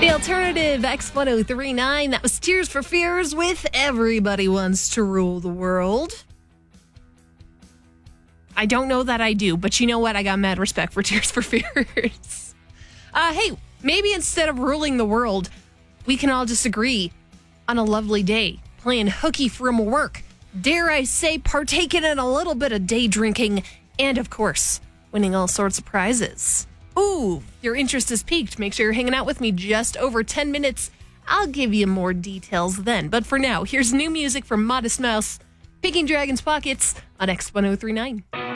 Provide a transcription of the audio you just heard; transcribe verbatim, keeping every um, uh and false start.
The alternative X ten thirty-nine. That was Tears for Fears with Everybody Wants to Rule the World. I don't know that I do, but you know what? I got mad respect for Tears for Fears. Uh, hey, maybe instead of ruling the world, we can all just agree on a lovely day, playing hooky from work. Dare I say, partaking in a little bit of day drinking, and of course, winning all sorts of prizes. Ooh, your interest is piqued. Make sure you're hanging out with me just over ten minutes. I'll give you more details then. But for now, here's new music from Modest Mouse, Picking Dragon's Pockets on X ten thirty-nine.